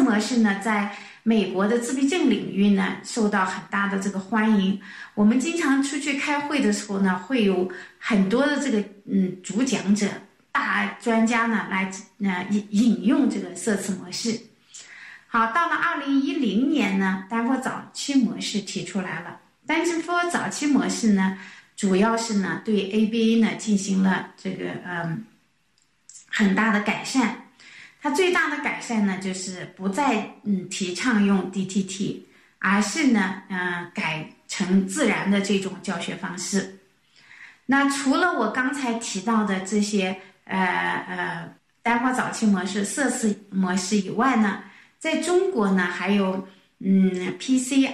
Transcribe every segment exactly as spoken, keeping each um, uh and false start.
模式呢，在美国的自闭症领域呢，受到很大的这个欢迎。我们经常出去开会的时候呢，会有很多的这个嗯主讲者、大专家呢来呃引引用这个色词模式。好，到了二零一零年呢，丹佛早期模式提出来了。丹佛早期模式呢，主要是呢对 A B A 呢进行了这个嗯很大的改善。它最大的改善呢，就是不再嗯提倡用 D T T， 而是呢嗯、呃、改成自然的这种教学方式。那除了我刚才提到的这些呃呃丹佛早期模式、色词模式以外呢，在中国呢还有嗯 P C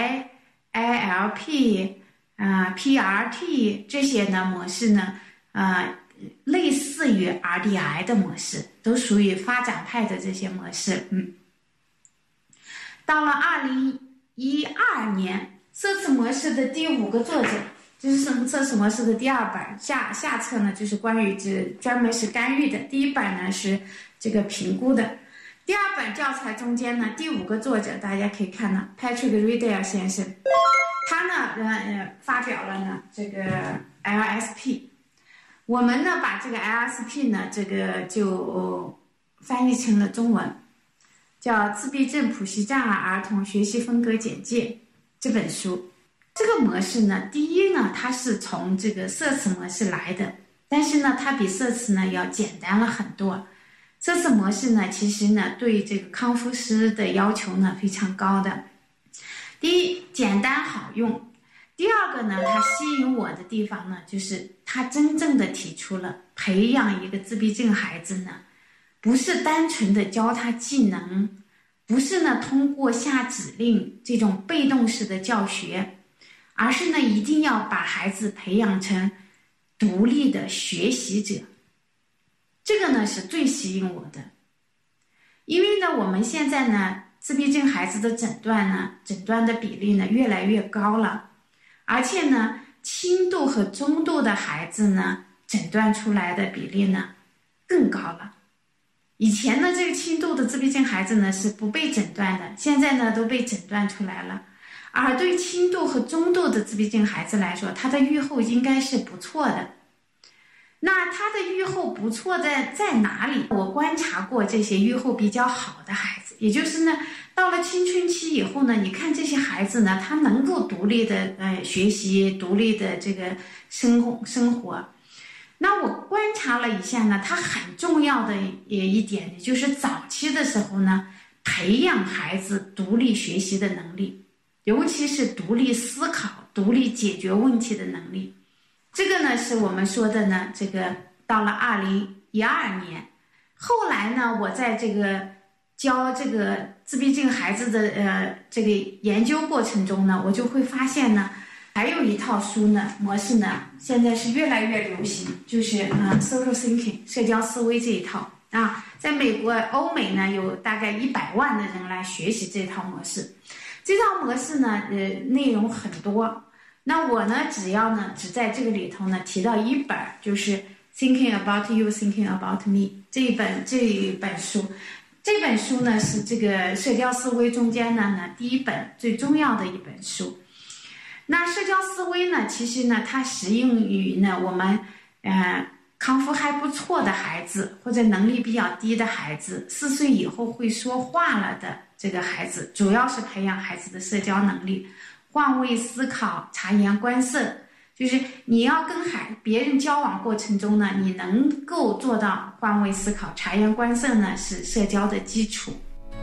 I、I L P 啊、呃、P R T 这些呢模式呢呃类似于 R D I 的模式，都属于发展派的这些模式。嗯，到了二零一二年，色词模式的第五个作者，就是色词模式的第二本，下下册呢就是关于这专门是干预的，第一本呢是这个评估的。第二本教材中间呢，第五个作者大家可以看到 Patrick Riedel 先生，他呢呃发表了呢这个 L S P。我们呢把这个 L S P 呢这个就翻译成了中文，叫《自闭症谱系障碍儿童学习风格简介》这本书。这个模式呢，第一呢它是从这个色词模式来的，但是呢它比色词呢要简单了很多。色词模式呢其实呢对这个康复师的要求呢非常高的。第一，简单好用。第二个呢，它吸引我的地方呢，就是它真正的提出了培养一个自闭症孩子呢，不是单纯的教他技能，不是呢通过下指令这种被动式的教学，而是呢一定要把孩子培养成独立的学习者。这个呢是最吸引我的，因为呢我们现在呢自闭症孩子的诊断呢，诊断的比例呢越来越高了。而且呢，轻度和中度的孩子呢，诊断出来的比例呢更高了。以前呢，这个轻度的自闭症孩子呢是不被诊断的，现在呢都被诊断出来了。而对轻度和中度的自闭症孩子来说，他的预后应该是不错的。那他的预后不错在在哪里？我观察过这些预后比较好的孩子，也就是呢，到了青春期以后呢，你看这些孩子呢，他能够独立的呃学习，独立的这个生活生活。那我观察了一下呢，他很重要的一点就是早期的时候呢，培养孩子独立学习的能力，尤其是独立思考、独立解决问题的能力。这个呢是我们说的呢，这个到了二零一二年，后来呢，我在这个教这个自闭症孩子的呃这个研究过程中呢，我就会发现呢，还有一套书呢模式呢，现在是越来越流行，就是呃 social thinking 社交思维这一套啊，在美国、欧美呢有大概一百万的人来学习这套模式。这套模式呢，呃，内容很多。那我呢，只要呢，只在这个里头呢提到一本，就是 Thinking About You, Thinking About Me 这一本这一本书。这本书呢是这个社交思维中间呢呢第一本最重要的一本书。那社交思维呢，其实呢它适用于呢我们呃康复还不错的孩子，或者能力比较低的孩子，四岁以后会说话了的这个孩子，主要是培养孩子的社交能力。换位思考、察言观色，就是你要跟孩别人交往过程中呢，你能够做到换位思考、察言观色呢，是社交的基础。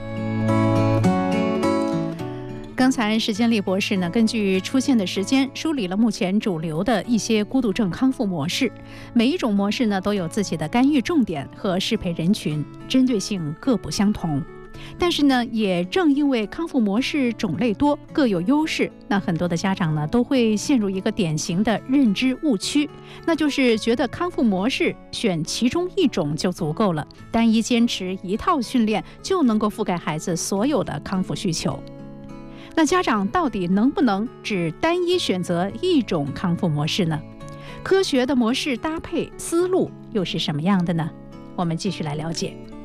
刚才石坚利博士呢，根据出现的时间梳理了目前主流的一些孤独症康复模式，每一种模式呢都有自己的干预重点和适配人群，针对性各不相同。但是呢，也正因为康复模式种类多，各有优势，那很多的家长呢都会陷入一个典型的认知误区，那就是觉得康复模式选其中一种就足够了，单一坚持一套训练就能够覆盖孩子所有的康复需求。那家长到底能不能只单一选择一种康复模式呢？科学的模式搭配思路又是什么样的呢？我们继续来了解。